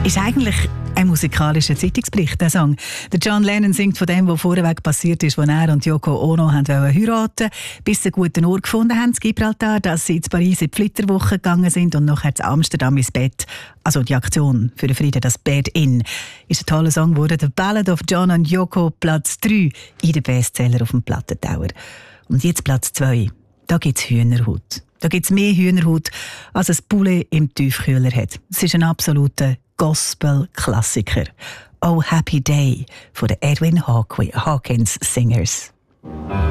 Ist eigentlich ein musikalischer Zeitungsbericht, der Song. Der John Lennon singt von dem, was vorweg passiert ist, als er und Yoko Ono heiraten wollten, bis sie einen guten Ort gefunden haben, in Gibraltar, dass sie in Paris in die Flitterwoche gegangen sind und nachher zu Amsterdam ins Bett. Also die Aktion für den Frieden, das Bed In, ist ein toller Song geworden. The Ballad of John and Yoko, Platz 3 in den Bestseller auf dem Plattentauer. Und jetzt Platz 2. Da gibt es Hühnerhaut. Da gibt es mehr Hühnerhaut, als ein Poulet im Tiefkühler hat. Es ist ein absoluter Gospel-Klassiker. Oh Happy Day von den Edwin Hawkins Singers.